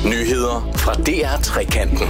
Nyheder fra DR-trekanten.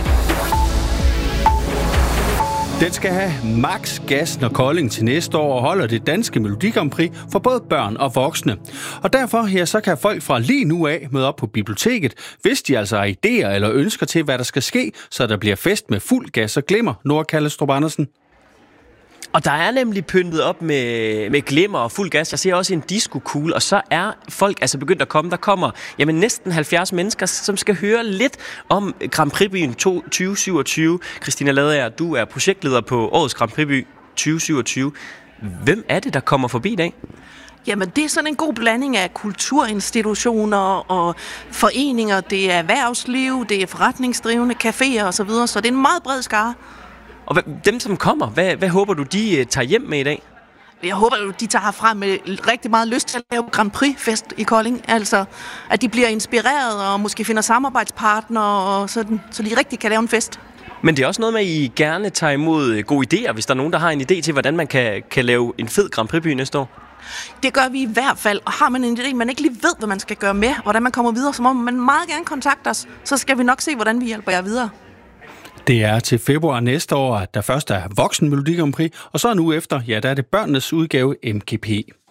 Den skal have max gas, når Kolding til næste år holder det danske Melodi Grand Prix for både børn og voksne. Og derfor så kan folk fra lige nu af møde op på biblioteket, hvis de altså har idéer eller ønsker til, hvad der skal ske, så der bliver fest med fuld gas og glimmer. Nora Kallestrup Andersen. Og der er nemlig pyntet op med glimmer og fuld gas. Jeg ser også en disco-kugle, og så er folk altså begyndt at komme. Der kommer næsten 70 mennesker, som skal høre lidt om Grand Prix-byen 2027. Christina Ladeager, du er projektleder på årets Grand Prix-by 2027. Hvem er det, der kommer forbi i dag? Jamen, det er sådan en god blanding af kulturinstitutioner og foreninger. Det er erhvervsliv, det er forretningsdrivende, caféer osv., så det er en meget bred skare. Og dem, som kommer, hvad håber du, de tager hjem med i dag? Jeg håber, de tager herfra med rigtig meget lyst til at lave Grand Prix-fest i Kolding. Altså, at de bliver inspireret og måske finder samarbejdspartnere, og sådan, så de rigtig kan lave en fest. Men det er også noget med, at I gerne tager imod gode idéer, hvis der er nogen, der har en idé til, hvordan man kan lave en fed Grand Prix-by næste år. Det gør vi i hvert fald, og har man en idé, man ikke lige ved, hvad man skal gøre med, hvordan man kommer videre, så må man meget gerne kontakte os, så skal vi nok se, hvordan vi hjælper jer videre. Det er til februar næste år, at der først er voksen Melodi Grand Prix, og så en uge efter, der er det børnenes udgave MGP.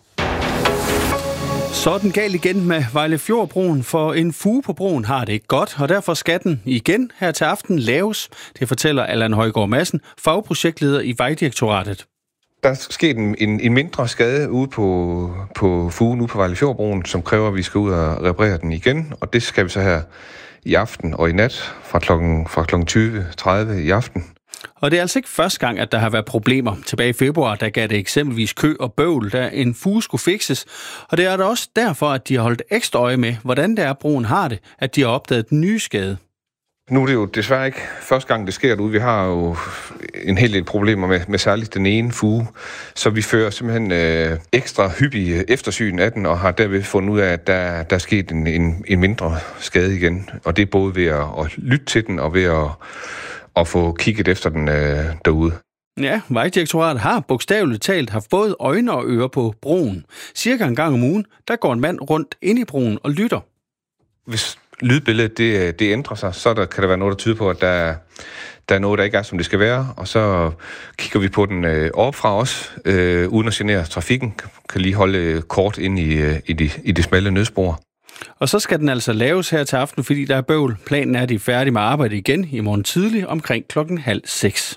Så er den galt igen med Vejlefjordbroen, for en fuge på broen har det ikke godt, og derfor skal den igen her til aften laves. Det fortæller Allan Højgaard Madsen, fagprojektleder i Vejdirektoratet. Der er sket en mindre skade ude på fugen ude på Vejlefjordbroen, som kræver, at vi skal ud og reparere den igen, og det skal vi så her i aften og i nat fra klokken 20.30 i aften. Og det er altså ikke første gang, at der har været problemer. Tilbage i februar, der gav det eksempelvis kø og bøvl, da en fuge skulle fikses. Og det er da også derfor, at de har holdt ekstra øje med, hvordan det er, broen har det, at de har opdaget den nye skade. Nu er det jo desværre ikke første gang, det sker derude. Vi har jo en hel del problemer med særligt den ene fuge. Så vi fører simpelthen ekstra hyppige eftersyn af den, og har derved fundet ud af, at der er sket en mindre skade igen. Og det er både ved at lytte til den, og ved at få kigget efter den derude. Ja, Vejdirektoratet har bogstaveligt talt haft både øjne og ører på broen. Cirka en gang om ugen, der går en mand rundt ind i broen og lytter. Hvis lydbilledet det ændrer sig, så kan der være noget, der tyder på, at der er noget, der ikke er, som det skal være, og så kigger vi på den oppefra os, uden at genere trafikken, kan lige holde kort ind i det smalle nødspor. Og så skal den altså laves her til aften, fordi der er bøvl. Planen er, at de er færdige med at arbejde igen i morgen tidlig omkring 5:30.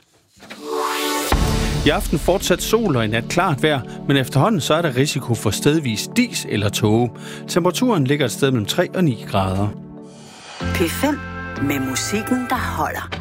I aften fortsat sol og i nat klart vejr, men efterhånden så er der risiko for stedvis dis eller tåge. Temperaturen ligger et sted mellem 3 og 9 grader. P5 med musikken, der holder.